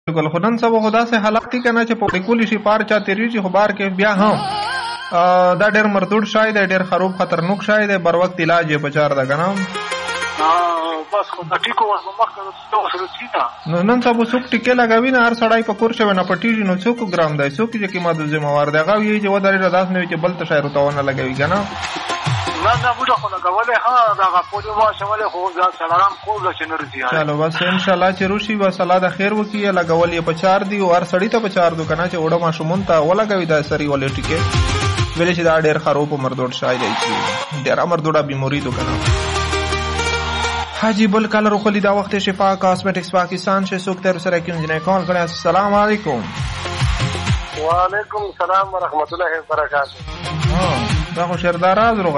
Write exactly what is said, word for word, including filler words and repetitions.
ګل خو نن سبا خو داسې حالات دي که نه چې په لیکلي شي پار چا تېرېږي خو بار کې بیا هم دا ډېر مردود شای دی، ډېر خروب خطرناک شای دی، بر وخت علاج یې پچار ده که نه. نو نن سبا څوک ټیکې لګوي نه، هر سړی په کور شوی نه پټېږي، نو څوک ګرام دی، څوک چې قیمت ذمهوار دی، هغه وایي چې ودرېږه داسې نه وي چې بل ته شی ورته ونه لګوي که نه. چلو بس انشاءالله چې روشي بس الله د خیر وکړي. لګول یې په چار دي او هر سړي ته په چار دو که نه چې وړه ماشومون ته ولګوي دا سري ولې ټیکې ویلې چې دا ډېر خروب مردود شای دی چې ډېره مردوده بیموري دو که نه. حاجی بل کال روخلی دا وخت شفا کاسمیټکس پاکستان سے څوک تر سره کې انجنیر کال کړی. السلام علیکم. وعلیکم السلام ورحمت الله وبرکاته. دا خو شرداراز روغ